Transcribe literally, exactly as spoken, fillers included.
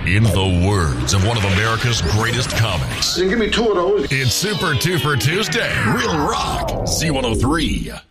In the words of one of America's greatest comics, Give me two of those. it's Super Twofer Tuesday. Real Rock, C one oh three.